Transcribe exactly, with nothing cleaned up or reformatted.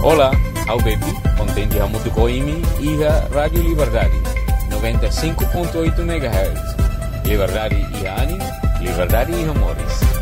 Olá, ao Bepi, contente a Mutucoimi e a Rádio Liberdade, noventa e cinco ponto oito megahertz. Liberdade e ânimo, liberdade e amores.